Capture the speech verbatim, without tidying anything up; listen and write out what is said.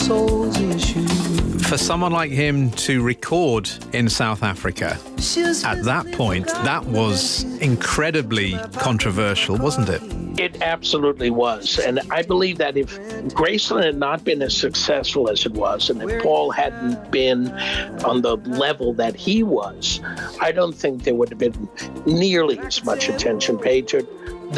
soul's issue. For someone like him to record in South Africa at that point, that was incredibly controversial, wasn't it? It absolutely was. And I believe that if Graceland had not been as successful as it was, and if Paul hadn't been on the level that he was, I don't think there would have been nearly as much attention paid to it.